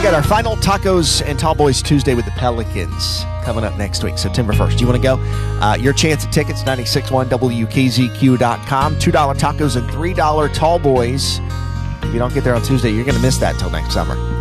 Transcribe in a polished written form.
got our final Tacos and Tall Boys Tuesday with the Pelicans coming up next week, September 1st. You want to go? Your chance at tickets, 961WKZQ.com. $2 tacos and $3 Tall Boys. If you don't get there on Tuesday, you're going to miss that until next summer.